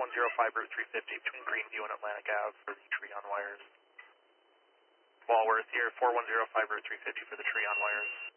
4105 Route 350 between Greenview and Atlantic Ave for the tree on wires. Walworth here, 4105 Route 350 for the tree on wires.